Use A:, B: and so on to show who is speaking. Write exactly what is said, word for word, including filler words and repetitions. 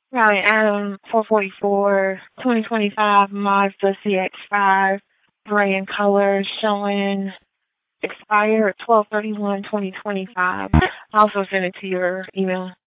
A: Right, Adam four forty-four, twenty twenty-five Mazda C X five, gray in color, showing expired twelve thirty-one twenty twenty-five. I'll also send it to your email.